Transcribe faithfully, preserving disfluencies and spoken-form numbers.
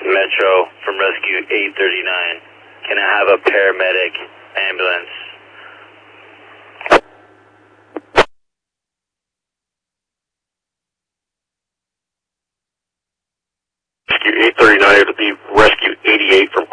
Metro from Rescue eight thirty-nine. Can I have a paramedic ambulance? Rescue eight thirty-nine to be Rescue eighty-eight from